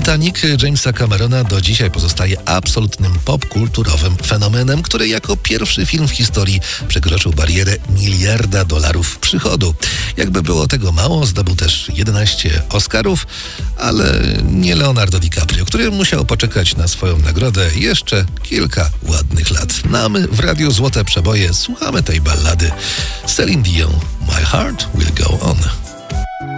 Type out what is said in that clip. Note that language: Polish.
Titanic Jamesa Camerona do dzisiaj pozostaje absolutnym popkulturowym fenomenem, który jako pierwszy film w historii przekroczył barierę $1 miliarda przychodu. Jakby było tego mało, zdobył też 11 Oscarów, ale nie Leonardo DiCaprio, który musiał poczekać na swoją nagrodę jeszcze kilka ładnych lat. No a my w Radiu Złote Przeboje słuchamy tej ballady Celine Dion, My Heart Will Go On.